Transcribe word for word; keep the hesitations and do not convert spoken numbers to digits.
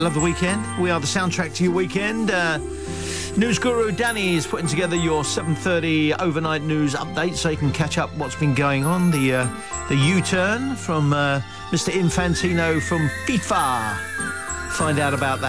Love the weekend. We are the soundtrack to your weekend. Uh, news guru Danny is putting together your seven thirty overnight news update so you can catch up what's been going on. The uh, the U-turn from uh, Mister Infantino from FIFA. Find out about that.